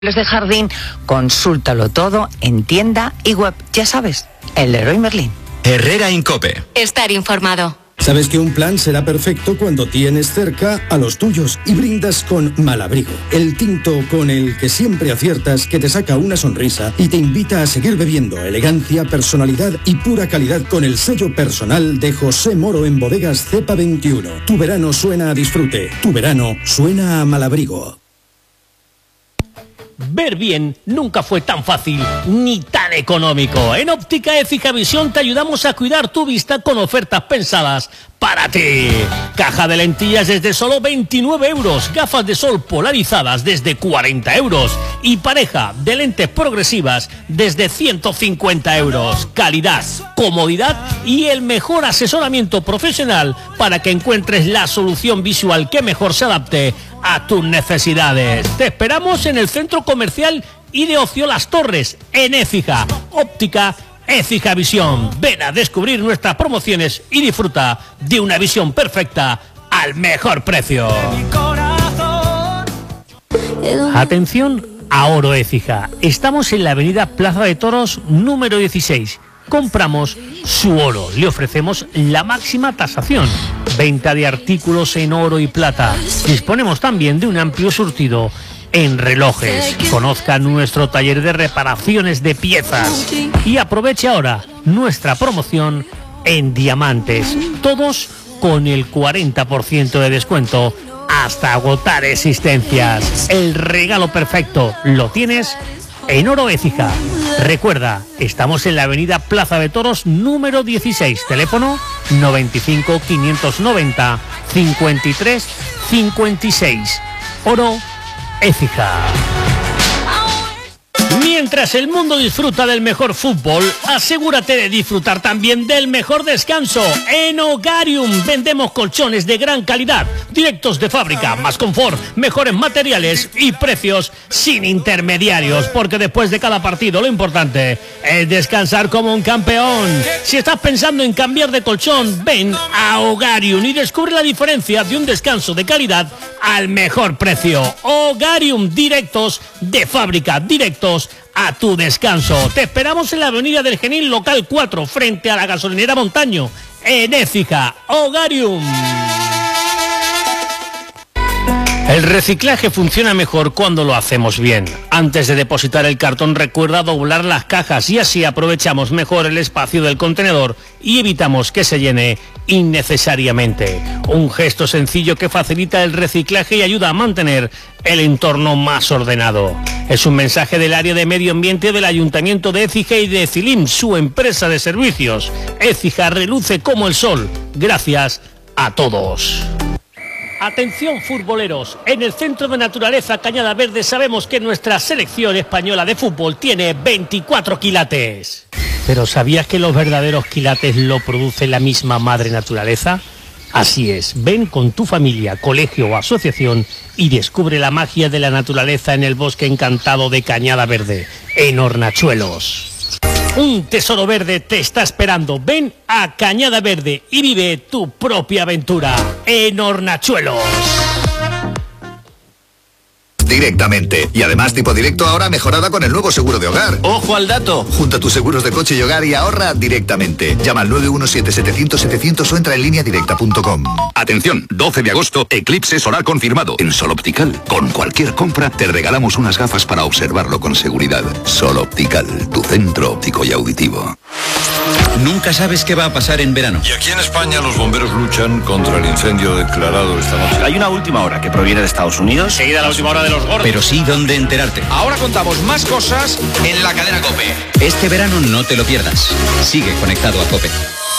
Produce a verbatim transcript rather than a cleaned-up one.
Los de jardín, consúltalo todo en tienda y web. Ya sabes, el Leroy Merlin. Herrera Incope. Estar informado. Sabes que un plan será perfecto cuando tienes cerca a los tuyos y brindas con Malabrigo, el tinto con el que siempre aciertas, que te saca una sonrisa y te invita a seguir bebiendo. Elegancia, personalidad y pura calidad con el sello personal de José Moro en Bodegas Cepa veintiuno. Tu verano suena a disfrute, tu verano suena a Malabrigo. Ver bien nunca fue tan fácil ni tan económico. En Óptica Écija Visión te ayudamos a cuidar tu vista con ofertas pensadas para ti. Caja de lentillas desde solo veintinueve euros, gafas de sol polarizadas desde cuarenta euros y pareja de lentes progresivas desde ciento cincuenta euros. Calidad, comodidad y el mejor asesoramiento profesional para que encuentres la solución visual que mejor se adapte a tus necesidades. Te esperamos en el Centro Comercial y de Ocio Las Torres, en Écija. Óptica Écija Visión. Ven a descubrir nuestras promociones y disfruta de una visión perfecta al mejor precio. Atención a Oro Écija. Estamos en la avenida Plaza de Toros número dieciséis. Compramos su oro, le ofrecemos la máxima tasación. Venta de artículos en oro y plata. Disponemos también de un amplio surtido en relojes. Conozca nuestro taller de reparaciones de piezas y aproveche ahora nuestra promoción en diamantes, todos con el cuarenta por ciento de descuento hasta agotar existencias. El regalo perfecto lo tienes en Oro Écija. Recuerda, estamos en la avenida Plaza de Toros número dieciséis, teléfono noventa y cinco, quinientos noventa, cincuenta y tres, cincuenta y seis. Oro Écija. Mientras el mundo disfruta del mejor fútbol, asegúrate de disfrutar también del mejor descanso. En Hogarium vendemos colchones de gran calidad, directos de fábrica, más confort, mejores materiales y precios sin intermediarios, porque después de cada partido lo importante es descansar como un campeón. Si estás pensando en cambiar de colchón, ven a Hogarium y descubre la diferencia de un descanso de calidad al mejor precio. Hogarium, directos de fábrica, directos a tu descanso. Te esperamos en la avenida del Genil, local cuatro, frente a la gasolinera Montaño, en Écija. Hogarium. El reciclaje funciona mejor cuando lo hacemos bien. Antes de depositar el cartón, recuerda doblar las cajas y así aprovechamos mejor el espacio del contenedor y evitamos que se llene innecesariamente. Un gesto sencillo que facilita el reciclaje y ayuda a mantener el entorno más ordenado. Es un mensaje del área de medio ambiente del Ayuntamiento de Écija y de Cilim, su empresa de servicios. Écija reluce como el sol. Gracias a todos. Atención futboleros, en el Centro de Naturaleza Cañada Verde sabemos que nuestra selección española de fútbol tiene veinticuatro quilates. ¿Pero sabías que los verdaderos quilates lo produce la misma madre naturaleza? Así es, ven con tu familia, colegio o asociación y descubre la magia de la naturaleza en el bosque encantado de Cañada Verde, en Hornachuelos. Un tesoro verde te está esperando. Ven a Cañada Verde y vive tu propia aventura en Hornachuelos. Directamente. Y además tipo directo ahora mejorada con el nuevo seguro de hogar. ¡Ojo al dato! Junta tus seguros de coche y hogar y ahorra directamente. Llama al nueve uno siete, setecientos, setecientos o entra en línea directa punto com. Atención, doce de agosto, eclipse solar confirmado. En Sol Optical, con cualquier compra, te regalamos unas gafas para observarlo con seguridad. Sol Optical, tu centro óptico y auditivo. Nunca sabes qué va a pasar en verano. Y aquí en España los bomberos luchan contra el incendio declarado esta noche. Hay una última hora que proviene de Estados Unidos. Seguida la última hora de los gordos. Pero sí dónde enterarte. Ahora contamos más cosas en la cadena COPE. Este verano no te lo pierdas. Sigue conectado a COPE.